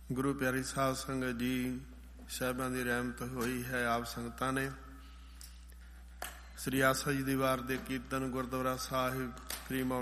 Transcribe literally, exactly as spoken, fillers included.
ਗੁਰੂ ਪਿਆਰੀ ਸਾਧ ਸੰਗਤ ਜੀ, ਸਾਹਿਬਾਂ ਦੀ ਰਹਿਮਤ ਹੋਈ ਹੈ। ਆਪ ਸੰਗਤਾਂ ਨੇ ਸ੍ਰੀ ਆਸਾ ਜੀ ਦੀ ਵਾਰ ਦੇ ਕੀਰਤਨ ਗੁਰਦੁਆਰਾ ਸਾਹਿਬ ਫਰੀਮੌਂਟ